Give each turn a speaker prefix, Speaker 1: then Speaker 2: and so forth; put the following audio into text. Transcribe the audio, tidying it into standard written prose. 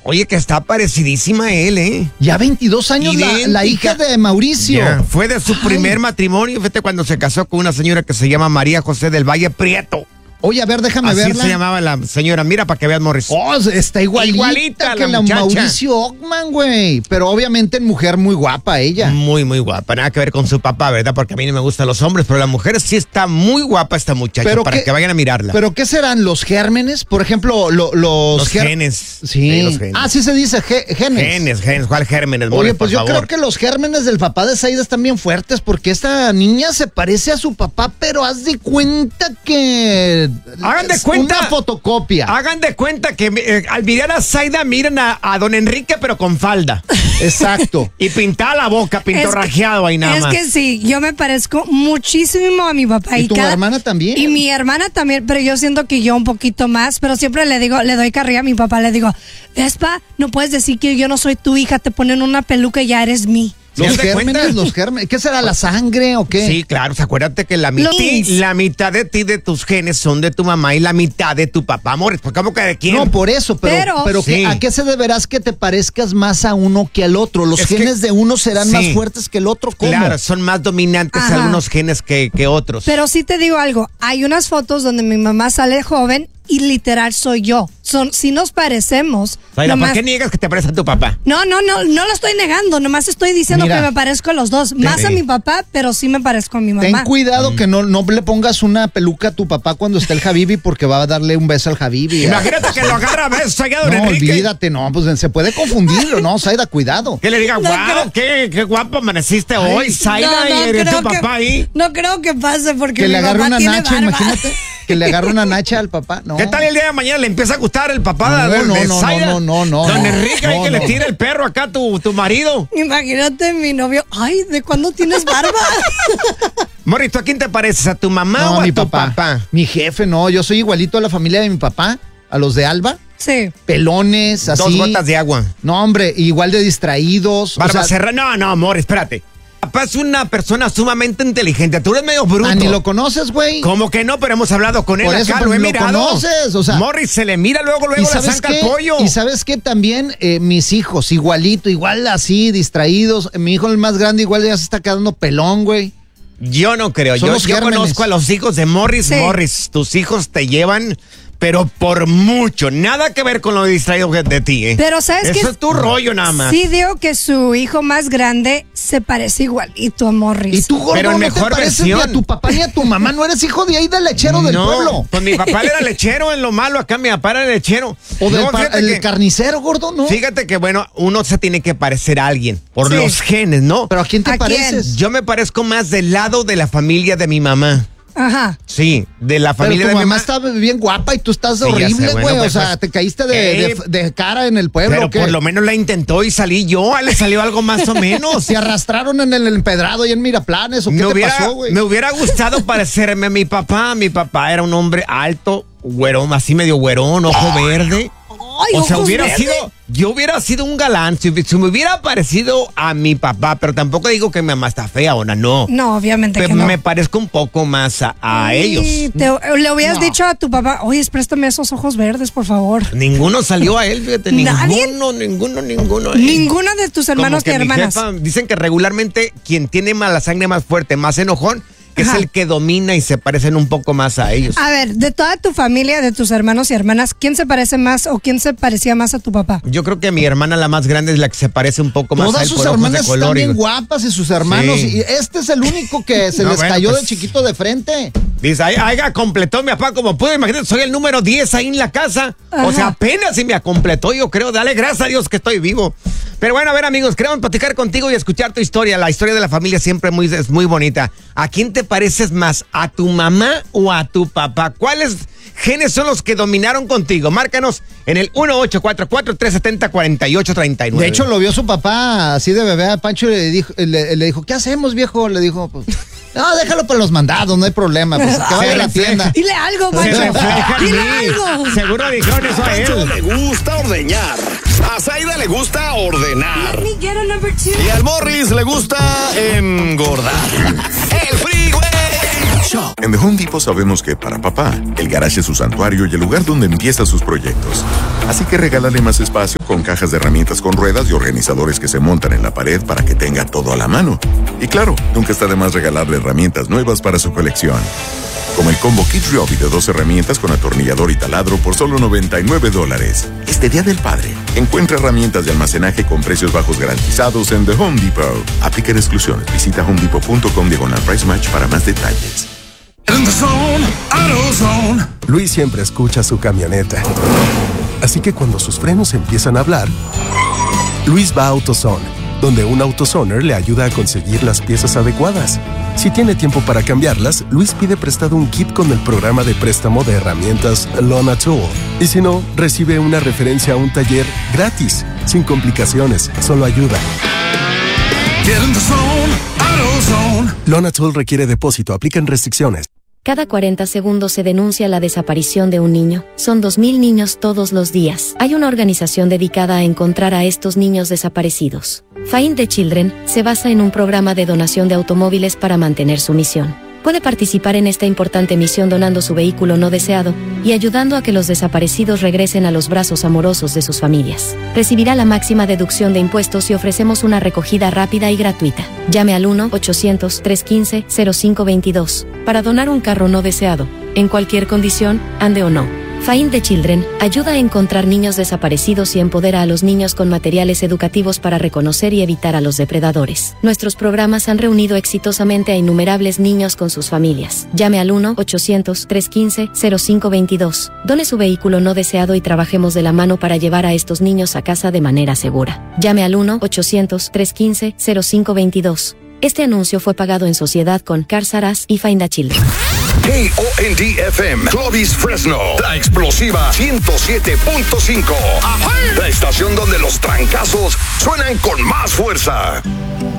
Speaker 1: Oye, que está parecidísima a él, ¿eh?
Speaker 2: Ya 22 años la hija de Mauricio.
Speaker 1: Ya, fue de su primer matrimonio, fíjate, cuando se casó con una señora que se llama María José del Valle Prieto.
Speaker 2: Oye, a ver, déjame verla.
Speaker 1: Así se llamaba la señora. Mira para que veas, Morris.
Speaker 2: Oh, está igualita que la Mauricio Ockman, güey. Pero obviamente en mujer muy guapa ella.
Speaker 1: Muy, muy guapa. Nada que ver con su papá, ¿verdad? Porque a mí no me gustan los hombres, pero la mujer sí está muy guapa esta muchacha,
Speaker 2: pero
Speaker 1: para que vayan a mirarla.
Speaker 2: ¿Pero qué serán? ¿Los gérmenes? Por ejemplo, los
Speaker 1: genes.
Speaker 2: Sí.
Speaker 1: Los genes.
Speaker 2: Sí se dice genes.
Speaker 1: Genes. ¿Cuál gérmenes, Morris,
Speaker 2: Oye, pues yo creo que los gérmenes del papá de Zaida están bien fuertes porque esta niña se parece a su papá, pero haz de cuenta que...
Speaker 1: Hagan de cuenta.
Speaker 2: Una fotocopia.
Speaker 1: Hagan de cuenta que al mirar a Zaida miran a don Enrique, pero con falda.
Speaker 2: Exacto.
Speaker 1: Y pintada la boca, pintorrajeado ahí nada más.
Speaker 3: Es que sí, yo me parezco muchísimo a mi papá.
Speaker 2: ¿Y tu hermana también?
Speaker 3: Y mi hermana también, pero yo siento que yo un poquito más, pero siempre le doy carrilla a mi papá, le digo, Vespa, no puedes decir que yo no soy tu hija, te ponen una peluca y ya eres mí.
Speaker 2: Los gérmenes. ¿Qué será, la sangre o qué?
Speaker 1: Sí, claro, acuérdate que la mitad de ti, de tus genes, son de tu mamá y la mitad de tu papá, amores. ¿Por cómo que de quién?
Speaker 2: No, por eso, pero sí. ¿A qué se deberás que te parezcas más a uno que al otro? Los genes de uno serán más fuertes que el otro, ¿cómo?
Speaker 1: Claro, son más dominantes algunos genes que otros.
Speaker 3: Pero sí te digo algo, hay unas fotos donde mi mamá sale joven y literal soy yo. Sí nos parecemos.
Speaker 1: Zaida, ¿por qué niegas que te pareces a tu papá?
Speaker 3: No lo estoy negando, nomás estoy diciendo que me parezco a los dos. Más a mi papá, pero sí me parezco a mi mamá.
Speaker 2: Ten cuidado que no le pongas una peluca a tu papá cuando esté el Habibi porque va a darle un beso al Habibi.
Speaker 1: Imagínate que lo agarra a besos allá, don Enrique.
Speaker 2: No, olvídate, pues se puede confundir, ¿no? Zaida, cuidado.
Speaker 1: Que le diga, wow, qué guapo amaneciste hoy, Zaida, y tu papá ahí.
Speaker 3: No creo que pase porque
Speaker 2: que
Speaker 3: mi
Speaker 2: le agarre una nacha,
Speaker 3: barba.
Speaker 2: imagínate. Que le agarre una nacha al papá, no.
Speaker 1: ¿Qué tal el día de mañana le empieza a gustar el papá de Zaida?
Speaker 2: No.
Speaker 1: Don Enrique, hay que le tire el perro acá a tu marido.
Speaker 3: Imagínate mi novio, ay, ¿de cuándo tienes barba?
Speaker 1: Morris, ¿tú a quién te pareces? ¿A tu mamá o a tu papá?
Speaker 2: Mi jefe, no, yo soy igualito a la familia de mi papá, a los de Alba.
Speaker 3: Sí.
Speaker 2: Pelones, así.
Speaker 1: 2 gotas de agua.
Speaker 2: No, hombre, igual de distraídos.
Speaker 1: Barba cerrada. No, Morris, espérate. Papá es una persona sumamente inteligente. Tú eres medio bruto.
Speaker 2: Ni lo conoces, güey.
Speaker 1: ¿Cómo que no? Pero hemos hablado con él.
Speaker 2: Por eso,
Speaker 1: acá, lo he mirado.
Speaker 2: Lo conoces, o sea.
Speaker 1: Morris se le mira luego la zanca al pollo.
Speaker 2: Y ¿sabes qué? También mis hijos, igual así, distraídos. Mi hijo, el más grande, igual ya se está quedando pelón, güey.
Speaker 1: Yo no creo. Yo conozco a los hijos de Morris. Sí. Morris, tus hijos te llevan... pero por mucho, nada que ver con lo distraído de ti, ¿eh?
Speaker 3: Pero ¿sabes qué?
Speaker 1: Eso es tu rollo nada más.
Speaker 3: Sí digo que su hijo más grande se parece igualito a Morris.
Speaker 2: Y tú, gordo,
Speaker 1: pero en mejor versión.
Speaker 2: Ni a tu papá ni a tu mamá, no eres hijo de ahí del lechero del pueblo.
Speaker 1: Pues mi papá era lechero en lo malo, acá mi papá era lechero.
Speaker 2: O el carnicero, gordo, ¿no?
Speaker 1: Fíjate que, bueno, uno se tiene que parecer a alguien por los genes, ¿no?
Speaker 2: ¿Pero a quién te pareces?
Speaker 1: Yo me parezco más del lado de la familia de mi mamá.
Speaker 3: Ajá.
Speaker 1: Sí, de la familia de mi mamá.
Speaker 2: Está bien guapa y tú estás horrible, güey. Bueno, o sea, te caíste de cara en el pueblo.
Speaker 1: Pero por lo menos la intentó y salí yo. Le salió algo más o menos.
Speaker 2: ¿Se arrastraron en el empedrado y en Miraplanes o qué te pasó, güey?
Speaker 1: Me hubiera gustado parecerme a mi papá. Mi papá era un hombre alto, güerón, así medio güerón, ojo verde.
Speaker 3: Ay,
Speaker 1: o sea, yo hubiera sido un galán si me hubiera parecido a mi papá, pero tampoco digo que mi mamá está fea o no.
Speaker 3: No, obviamente
Speaker 1: pero
Speaker 3: que no.
Speaker 1: Me parezco un poco más a ellos.
Speaker 3: Le hubieras dicho a tu papá, oye, préstame esos ojos verdes, por favor.
Speaker 1: Ninguno salió a él, fíjate. Ninguno.
Speaker 3: Ninguno de tus hermanos ni hermanas.
Speaker 1: Dicen que regularmente quien tiene la sangre más fuerte, más enojón, es el que domina y se parecen un poco más a ellos.
Speaker 3: A ver, de toda tu familia, de tus hermanos y hermanas, ¿quién se parece más o quién se parecía más a tu papá?
Speaker 1: Yo creo que mi hermana, la más grande, es la que se parece un poco más a él.
Speaker 2: Todas sus hermanas están bien guapas y sus hermanos. Sí. Y este es el único que se les cayó de chiquito de frente.
Speaker 1: Dice, completó mi papá como pudo. Imagínate, soy el número 10 ahí en la casa. Ajá. O sea, apenas si me completó, yo creo. Dale gracias a Dios que estoy vivo. Pero bueno, a ver, amigos, queremos platicar contigo y escuchar tu historia. La historia de la familia siempre es muy bonita. ¿A quién te pareces más? ¿A tu mamá o a tu papá? ¿Cuáles genes son los que dominaron contigo? Márcanos en el 1844-370-4839.
Speaker 2: De hecho, lo vio su papá así de bebé a Pancho y le dijo, ¿qué hacemos, viejo? Le dijo, pues... No, déjalo para los mandados, no hay problema. Pues que vaya a la tienda.
Speaker 3: Dile algo, Pancho.
Speaker 1: Dile algo. Seguro dijeron eso a él.
Speaker 4: A Pancho le gusta ordeñar. A Zaida le gusta ordenar. Y al Morris le gusta engordar. El Freeway
Speaker 5: Show.
Speaker 6: En The Home Depot sabemos que para papá, el garage es su santuario y el lugar donde empieza sus proyectos. Así que regálale más espacio con cajas de herramientas con ruedas y organizadores que se montan en la pared para que tenga todo a la mano. Y claro, nunca está de más regalarle herramientas nuevas para su colección. Como el combo Kit Ryobi de 2 herramientas con atornillador y taladro por solo $99. Este Día del Padre, encuentra herramientas de almacenaje con precios bajos garantizados en The Home Depot. Aplica exclusiones. Visita homedepot.com/price match para más detalles.
Speaker 7: Luis siempre escucha su camioneta. Así que cuando sus frenos empiezan a hablar, Luis va a AutoZone, donde un AutoZoner le ayuda a conseguir las piezas adecuadas. Si tiene tiempo para cambiarlas, Luis pide prestado un kit con el programa de préstamo de herramientas Lona Tool. Y si no, recibe una referencia a un taller gratis, sin complicaciones, solo ayuda. Lona Tool requiere depósito, aplican restricciones.
Speaker 8: Cada 40 segundos se denuncia la desaparición de un niño. Son 2,000 niños todos los días. Hay una organización dedicada a encontrar a estos niños desaparecidos. Find the Children se basa en un programa de donación de automóviles para mantener su misión. Puede participar en esta importante misión donando su vehículo no deseado y ayudando a que los desaparecidos regresen a los brazos amorosos de sus familias. Recibirá la máxima deducción de impuestos y ofrecemos una recogida rápida y gratuita. Llame al 1-800-315-0522 para donar un carro no deseado, en cualquier condición, ande o no. Find the Children ayuda a encontrar niños desaparecidos y empodera a los niños con materiales educativos para reconocer y evitar a los depredadores. Nuestros programas han reunido exitosamente a innumerables niños con sus familias. Llame al 1-800-315-0522. Done su vehículo no deseado y trabajemos de la mano para llevar a estos niños a casa de manera segura. Llame al 1-800-315-0522. Este anuncio fue pagado en sociedad con Cars R Us y Find the Children.
Speaker 4: KOND-FM, Clovis Fresno, la explosiva 107.5. La estación donde los trancazos suenan con más fuerza.